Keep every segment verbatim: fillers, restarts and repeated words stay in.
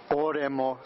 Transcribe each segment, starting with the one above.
Oremos.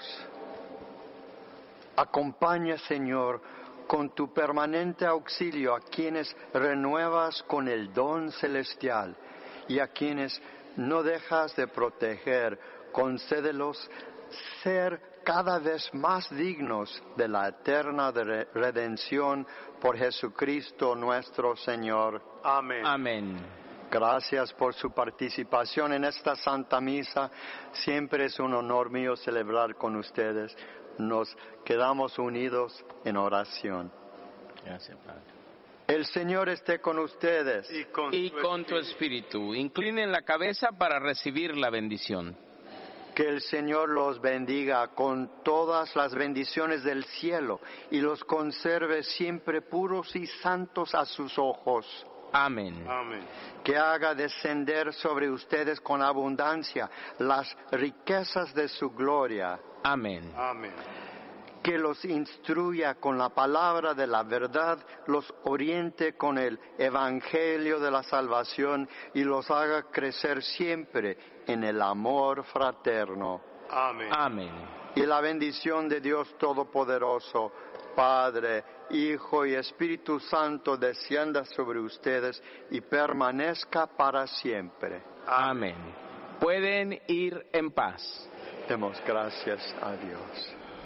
Acompaña, Señor, con tu permanente auxilio a quienes renuevas con el don celestial y a quienes no dejas de proteger. Concédelos ser cada vez más dignos de la eterna redención por Jesucristo nuestro Señor. Amén. Amén. Gracias por su participación en esta Santa Misa. Siempre es un honor mío celebrar con ustedes. Nos quedamos unidos en oración. Gracias, Padre. El Señor esté con ustedes. Y con, Y tu con tu espíritu. Inclinen la cabeza para recibir la bendición. Que el Señor los bendiga con todas las bendiciones del cielo y los conserve siempre puros y santos a sus ojos. Amén. Amén. Que haga descender sobre ustedes con abundancia las riquezas de su gloria. Amén. Amén. Que los instruya con la palabra de la verdad, los oriente con el evangelio de la salvación y los haga crecer siempre en el amor fraterno. Amén. Amén. Y la bendición de Dios Todopoderoso, Padre, Hijo y Espíritu Santo, descienda sobre ustedes y permanezca para siempre. Amén. Pueden ir en paz. Demos gracias a Dios.